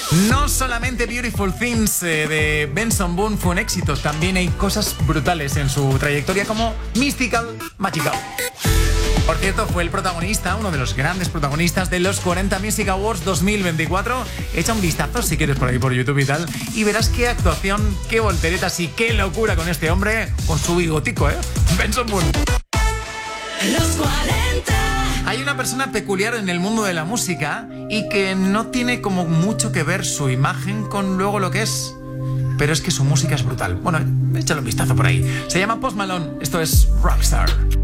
No solamente Beautiful Things de Benson Boone fue un éxito, también hay cosas brutales en su trayectoria como Mystical Magical. Por cierto, fue el protagonista, uno de los grandes protagonistas de los 40 Music Awards 2024. Echa un vistazo si quieres por ahí por YouTube y tal, y verás qué actuación, qué volteretas y qué locura con este hombre, con su bigotico, Benson Boone. Los 40. Hay una persona peculiar en el mundo de la música y que no tiene como mucho que ver su imagen con luego lo que es, pero es que su música es brutal. Bueno, échale un vistazo por ahí. Se llama Post Malone, esto es Rockstar.